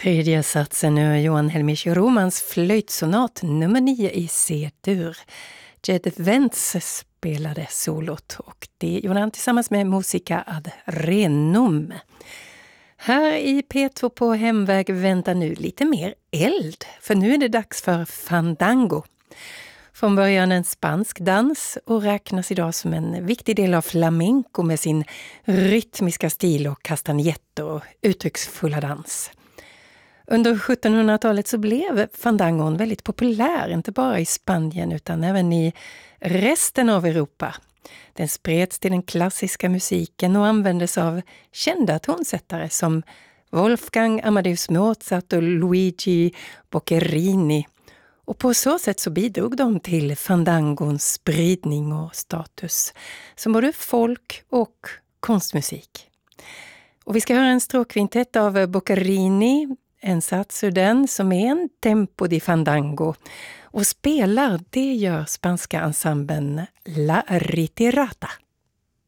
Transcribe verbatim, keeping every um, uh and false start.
Tredje satsen ur Johan Helmich Romans flöjtsonat nummer nio i C-dur. Jed Wentz spelade solot och det gjorde han tillsammans med Musica ad Renum. Här i P två på Hemväg väntar nu lite mer eld, för nu är det dags för fandango. Från början en spansk dans och räknas idag som en viktig del av flamenco med sin rytmiska stil och kastanjetter och uttrycksfulla dans. Under sjuttonhundratalet så blev fandangon väldigt populär, inte bara i Spanien utan även i resten av Europa. Den spreds till den klassiska musiken och användes av kända tonsättare som Wolfgang Amadeus Mozart och Luigi Boccherini. Och på så sätt så bidrog de till fandangons spridning och status som både folk och konstmusik. Och vi ska höra en stråkkvintett av Boccherini, en sats ur den som är en tempo di fandango. Och spelar, det gör spanska ensemblen La Ritirata.